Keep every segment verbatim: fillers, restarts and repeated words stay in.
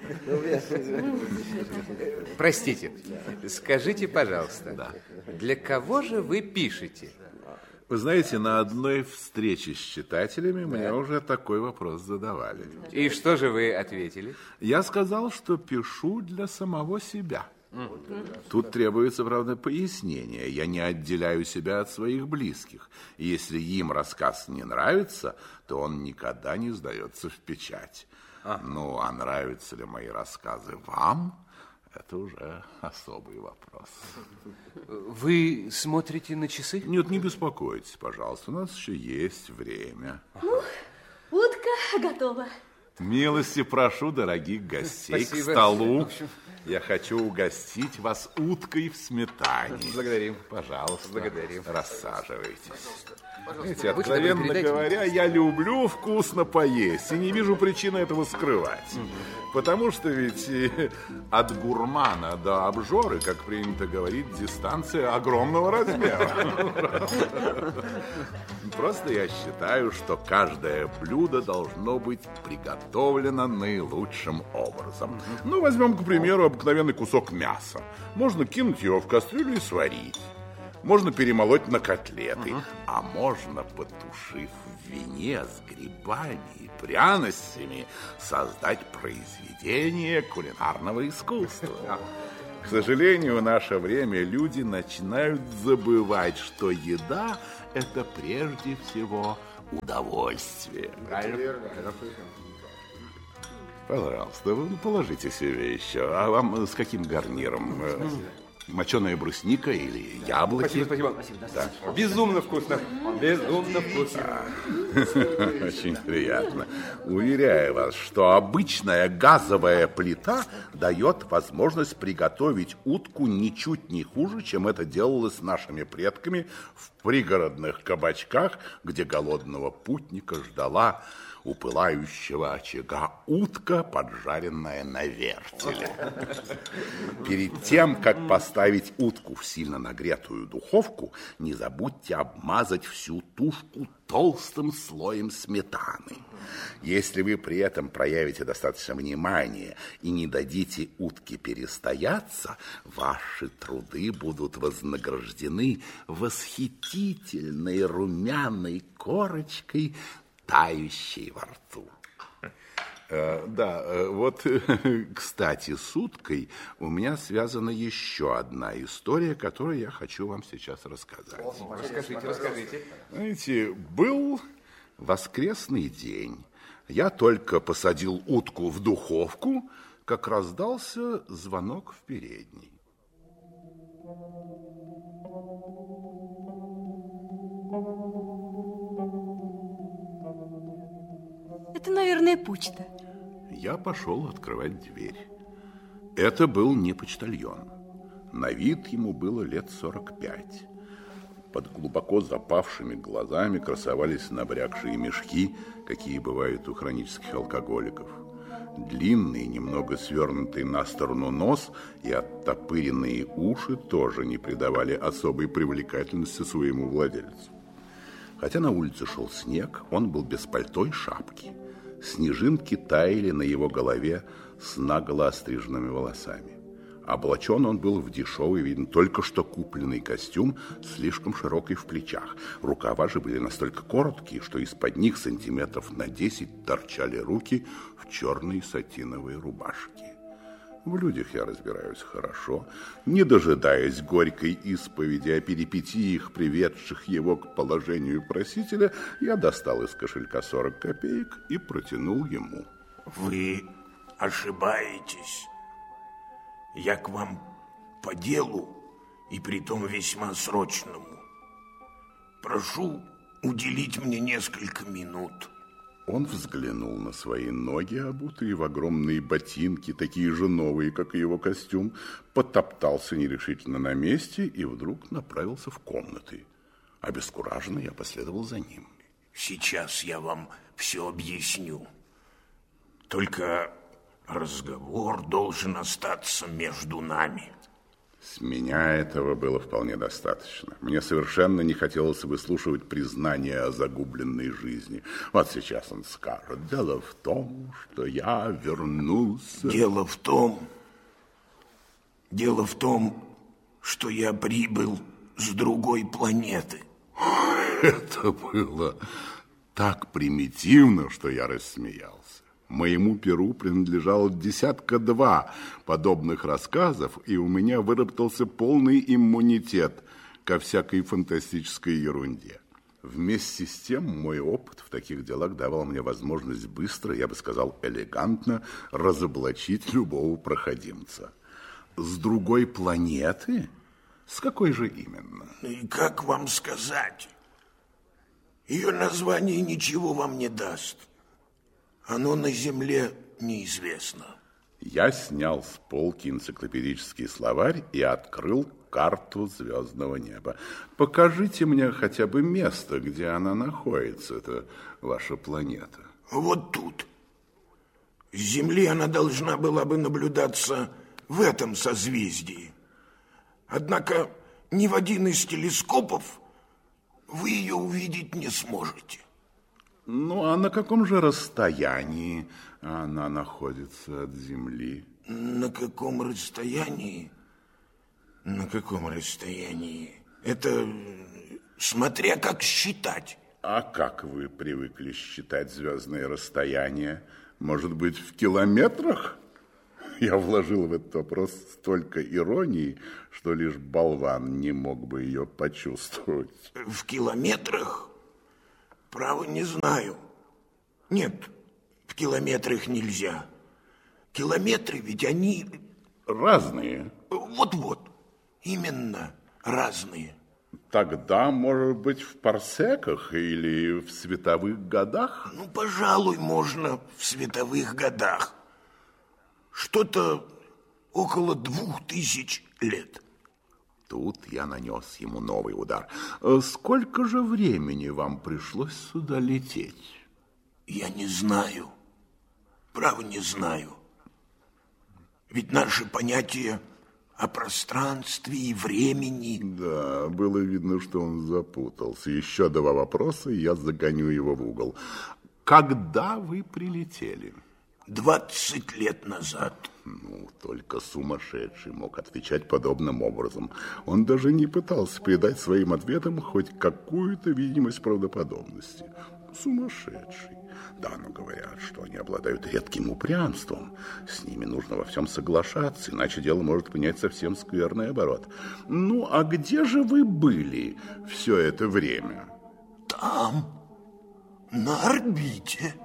Простите, скажите, пожалуйста, да. Для кого же вы пишете? Вы знаете, на одной встрече с читателями да. мне уже такой вопрос задавали. И что же вы ответили? Я сказал, что пишу для самого себя. Тут требуется, правда, пояснение. Я не отделяю себя от своих близких. И если им рассказ не нравится, то он никогда не сдается в печать. А. Ну, а нравятся ли мои рассказы вам? Это уже особый вопрос. Вы смотрите на часы? Нет, не беспокойтесь, пожалуйста. У нас еще есть время. Ну, утка готова. Милости прошу, дорогих гостей, Спасибо. К столу. Я хочу угостить вас уткой в сметане. Благодарим. Пожалуйста. Благодарим. Рассаживайтесь. Пожалуйста. Знаете, откровенно говоря, я люблю вкусно поесть и не вижу причины этого скрывать. Угу. Потому что ведь от гурмана до обжоры, как принято говорить, дистанция огромного размера. Просто я считаю, что каждое блюдо должно быть приготовлено наилучшим образом. Ну, возьмем, к примеру, обыкновенный кусок мяса. Можно кинуть его в кастрюлю и сварить. Можно перемолоть на котлеты, uh-huh. а можно, потушив в вине с грибами и пряностями, создать произведение кулинарного искусства. К сожалению, в наше время люди начинают забывать, что еда – это прежде всего удовольствие. Пожалуйста, вы положите себе еще. А вам с каким гарниром? Моченая брусника или яблоки? Спасибо, спасибо. Да. Безумно вкусно. Безумно вкусно. Очень приятно. Уверяю вас, что обычная газовая плита дает возможность приготовить утку ничуть не хуже, чем это делалось нашими предками в пригородных кабачках, где голодного путника ждала у пылающего очага утка, поджаренная на вертеле. Перед тем, как поставить утку в сильно нагретую духовку, не забудьте обмазать всю тушку толстым слоем сметаны. Если вы при этом проявите достаточно внимания и не дадите утке перестояться, ваши труды будут вознаграждены восхитительной румяной корочкой, тающей во рту. Э, да, э, вот, кстати, с уткой у меня связана еще одна история, которую я хочу вам сейчас рассказать. Расскажите, расскажите. Знаете, был воскресный день. Я только посадил утку в духовку, как раздался звонок в передней. Это, наверное, почта. Я пошел открывать дверь. Это был не почтальон. На вид ему было лет сорок пять. Под глубоко запавшими глазами красовались набрякшие мешки, какие бывают у хронических алкоголиков. Длинный, немного свернутый на сторону нос и оттопыренные уши тоже не придавали особой привлекательности своему владельцу. Хотя на улице шел снег, он был без пальто и шапки. Снежинки таяли на его голове с наголо остриженными волосами. Облачен он был в дешевый, видно, только что купленный костюм, слишком широкий в плечах. Рукава же были настолько короткие, что из-под них сантиметров на десять торчали руки в черной сатиновой рубашке. В людях я разбираюсь хорошо. Не дожидаясь горькой исповеди о перипетиях, приведших его к положению просителя, я достал из кошелька сорок копеек и протянул ему. Вы ошибаетесь. Я к вам по делу, и притом весьма срочному. Прошу уделить мне несколько минут. Он взглянул на свои ноги, обутые в огромные ботинки, такие же новые, как и его костюм, потоптался нерешительно на месте и вдруг направился в комнаты. Обескураженно я последовал за ним. Сейчас я вам все объясню. Только разговор должен остаться между нами. С меня этого было вполне достаточно. Мне совершенно не хотелось выслушивать признание о загубленной жизни. Вот сейчас он скажет: дело в том, что я вернулся. Дело в том, дело в том, что я прибыл с другой планеты. Это было так примитивно, что я рассмеялся. Моему перу принадлежало десятка два подобных рассказов, и у меня выработался полный иммунитет ко всякой фантастической ерунде. Вместе с тем, мой опыт в таких делах давал мне возможность быстро, я бы сказал, элегантно разоблачить любого проходимца. С другой планеты? С какой же именно? И как вам сказать? Ее название ничего вам не даст. Оно на Земле неизвестно. Я снял с полки энциклопедический словарь и открыл карту звездного неба. Покажите мне хотя бы место, где она находится, это ваша планета. Вот тут. С Земли она должна была бы наблюдаться в этом созвездии. Однако ни в один из телескопов вы ее увидеть не сможете. Ну, а на каком же расстоянии она находится от Земли? На каком расстоянии? На каком расстоянии? Это смотря как считать. А как вы привыкли считать звездные расстояния? Может быть, в километрах? Я вложил в этот вопрос столько иронии, что лишь болван не мог бы ее почувствовать. В километрах? Право, не знаю. Нет, в километрах нельзя. Километры ведь они... Разные. Вот-вот, именно разные. Тогда, может быть, в парсеках или в световых годах? Ну, пожалуй, можно в световых годах. Что-то около двух тысяч лет. Тут я нанес ему новый удар. Сколько же времени вам пришлось сюда лететь? Я не знаю. Право, не знаю. Ведь наши понятия о пространстве и времени... Да, было видно, что он запутался. Еще два вопроса, и я загоню его в угол. Когда вы прилетели? Двадцать лет назад. Ну, только сумасшедший мог отвечать подобным образом. Он даже не пытался придать своим ответам хоть какую-то видимость правдоподобности. Сумасшедший. Да, но говорят, что они обладают редким упрямством. С ними нужно во всем соглашаться, иначе дело может принять совсем скверный оборот. Ну, а где же вы были все это время? Там, на орбите.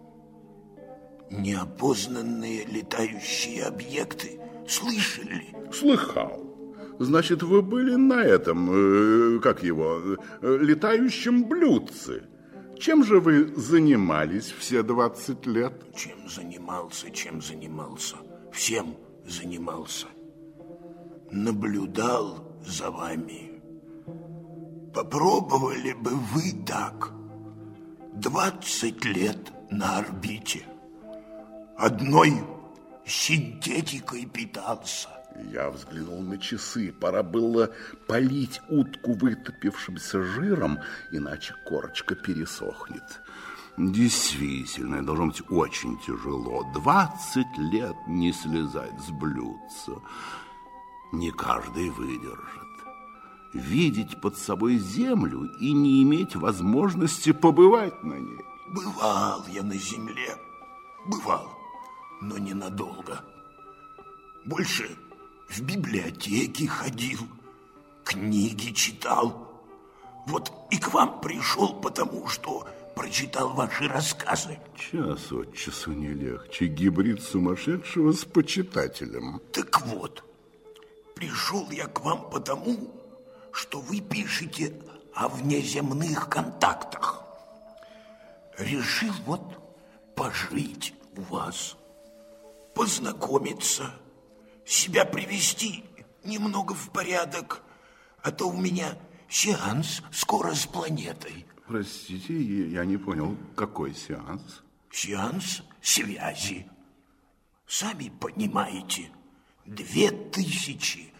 Неопознанные летающие объекты. Слышали? Слыхал. Значит, вы были на этом, э, как его, э, летающем блюдце. Чем же вы занимались все двадцать лет? Чем занимался, чем занимался. Всем занимался. Наблюдал за вами. Попробовали бы вы так. Двадцать лет на орбите. Одной синтетикой питался. Я взглянул на часы. Пора было полить утку вытопившимся жиром, иначе корочка пересохнет. Действительно, должно быть очень тяжело. Двадцать лет не слезать с блюдца. Не каждый выдержит. Видеть под собой землю и не иметь возможности побывать на ней. Бывал я на земле. Бывал, но ненадолго. Больше в библиотеке ходил, книги читал. Вот и к вам пришел, потому что прочитал ваши рассказы. Час от часу не легче. Гибрид сумасшедшего с почитателем. Так вот, пришел я к вам потому, что вы пишете о внеземных контактах. Решил вот пожить у вас, познакомиться, себя привести немного в порядок, а то у меня сеанс скоро с планетой. Простите, я не понял, какой сеанс? Сеанс связи. Сами понимаете, две тысячи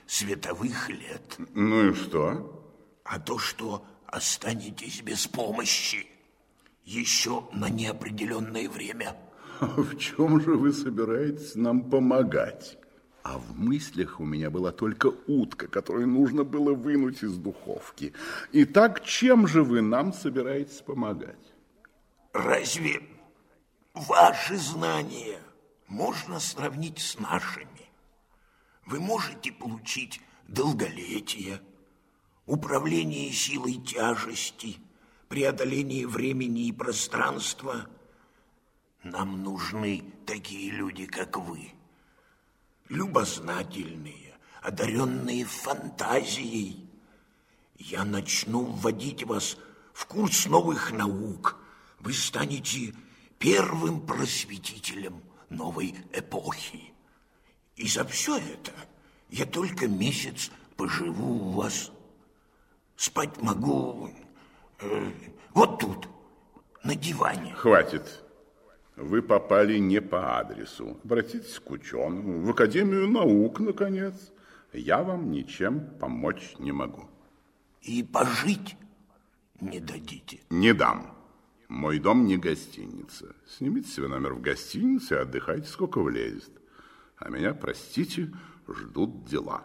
световых лет. Ну и что? А то, что останетесь без помощи еще на неопределенное время. В чем же вы собираетесь нам помогать? А в мыслях у меня была только утка, которую нужно было вынуть из духовки. Итак, чем же вы нам собираетесь помогать? Разве ваши знания можно сравнить с нашими? Вы можете получить долголетие, управление силой тяжести, преодоление времени и пространства. Нам нужны такие люди, как вы. Любознательные, одаренные фантазией. Я начну вводить вас в курс новых наук. Вы станете первым просветителем новой эпохи. И за все это я только месяц поживу у вас. Спать могу э, вот тут, на диване. Хватит. Вы попали не по адресу. Обратитесь к ученым, в Академию наук, наконец. Я вам ничем помочь не могу. И пожить не дадите? Не дам. Мой дом не гостиница. Снимите себе номер в гостинице и отдыхайте, сколько влезет. А меня, простите, ждут дела.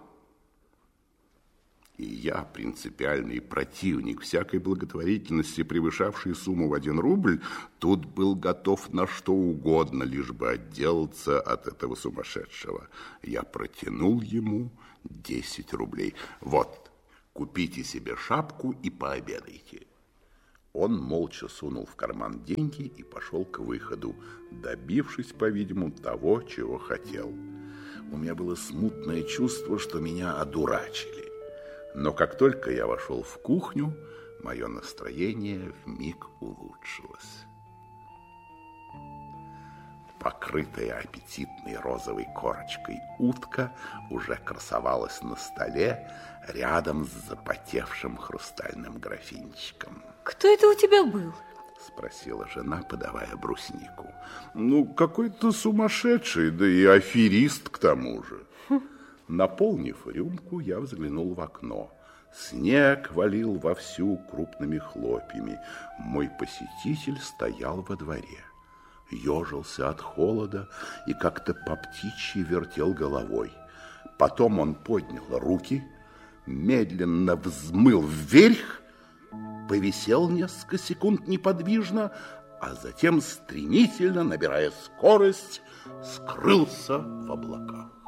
И я, принципиальный противник всякой благотворительности, превышавшей сумму в один рубль, тут был готов на что угодно, лишь бы отделаться от этого сумасшедшего. Я протянул ему десять рублей. Вот, купите себе шапку и пообедайте. Он молча сунул в карман деньги и пошел к выходу, добившись, по-видимому, того, чего хотел. У меня было смутное чувство, что меня одурачили. Но как только я вошел в кухню, мое настроение вмиг улучшилось. Покрытая аппетитной розовой корочкой утка уже красовалась на столе рядом с запотевшим хрустальным графинчиком. Кто это у тебя был? Спросила жена, подавая бруснику. Ну, какой-то сумасшедший, да и аферист к тому же. Наполнив рюмку, я взглянул в окно. Снег валил вовсю крупными хлопьями. Мой посетитель стоял во дворе. Ежился от холода и как-то по птичьи вертел головой. Потом он поднял руки, медленно взмыл вверх, повисел несколько секунд неподвижно, а затем, стремительно набирая скорость, скрылся в облаках.